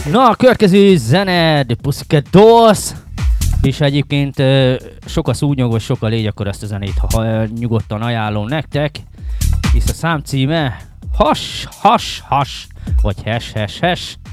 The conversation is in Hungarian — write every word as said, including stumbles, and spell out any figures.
Na, a következő zene, The Pussycat Dolls. És egyébként sok a szúnyog, vagy sok a légy, akkor ezt a zenét ha, nyugodtan ajánlom nektek. Hisz a szám címe Has, Has, Has, vagy Hes, Hes, Hes.